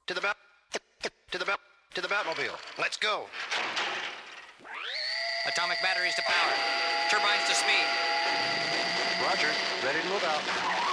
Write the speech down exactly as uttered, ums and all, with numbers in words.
To the bat, to the bat, to the Batmobile. Let's go. Atomic batteries to power. Turbines to speed. Roger. Ready to move out.